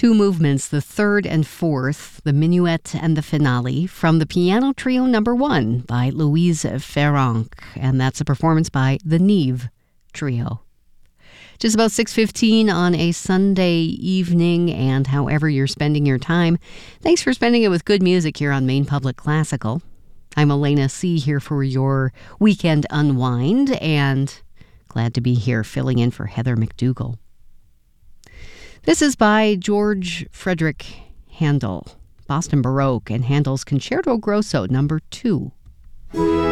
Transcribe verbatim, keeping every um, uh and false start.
Two movements, the third and fourth, the minuet and the finale, from the Piano Trio Number One by Louise Farrenc, and that's a performance by the Neve Trio. Just about six fifteen on a Sunday evening, and however you're spending your time, thanks for spending it with good music here on Maine Public Classical. I'm Elena C. here for your weekend unwind, and glad to be here filling in for Heather McDougall. This is by George Frederick Handel, Boston Baroque, and Handel's Concerto Grosso Number Two.